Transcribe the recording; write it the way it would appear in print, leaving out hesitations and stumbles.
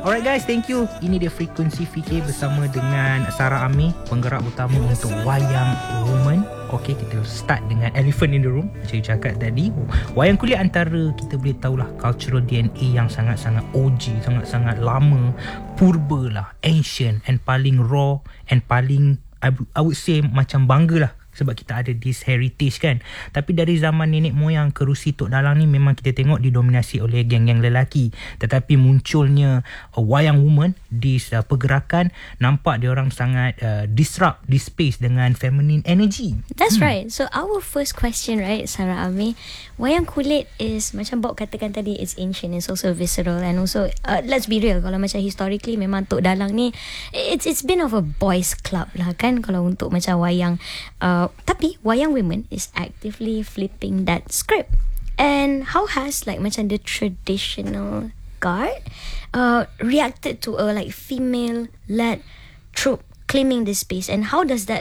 Alright guys, thank you. Ini dia Frekuensi Fikir bersama dengan Sarah Amir, penggerak utama untuk Wayang Woman. Okay, kita start dengan elephant in the room. Macam you cakap tadi, wayang kulit antara kita boleh tahulah cultural DNA yang sangat-sangat OG, sangat-sangat lama, purba lah, ancient and paling raw and paling I would say macam bangga lah sebab kita ada this heritage kan. Tapi dari zaman nenek moyang kerusi Tok Dalang ni memang kita tengok didominasi oleh geng-geng lelaki. Tetapi munculnya Wayang Woman, this pergerakan, nampak dia orang sangat disrupt this space dengan feminine energy. That's right. So our first question, right, Sarah Amir, wayang kulit is macam Bob katakan tadi, it's ancient, it's also visceral, and also let's be real, kalau macam historically memang Tok Dalang ni it's been of a boys club lah kan, kalau untuk macam wayang. Tapi Wayang Women is actively flipping that script. And how has like macam the traditional guard reacted to a like female led troupe claiming this space, and how does that